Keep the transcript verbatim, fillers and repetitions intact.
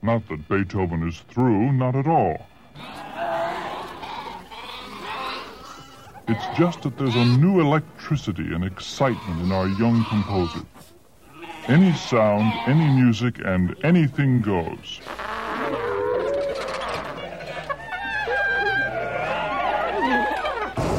Not that Beethoven is through, not at all. It's just that there's a new electricity and excitement in our young composer. Any sound, any music, and anything goes.